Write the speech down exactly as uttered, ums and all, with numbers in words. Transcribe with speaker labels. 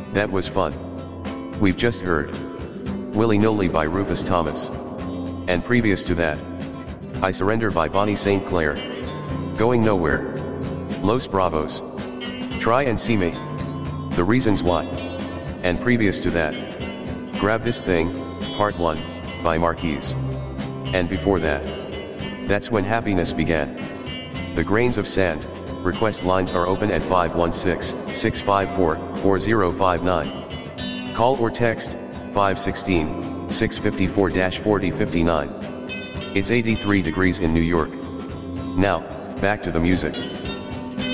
Speaker 1: That was fun. We've just heard Willy Nilly by Rufus Thomas. And previous to that, I Surrender by Bonnie Saint Clair. Going Nowhere. Los Bravos. Try and See Me. The Reasons Why. And previous to that, Grab This Thing, Part one, by Marquise. And before that, That's When Happiness Began. The Grains of Sand. Request lines are open at five one six, six five four, four zero five nine. Call or text, five one six, six five four, four zero five nine. It's eighty-three degrees in New York. Now, back to the music.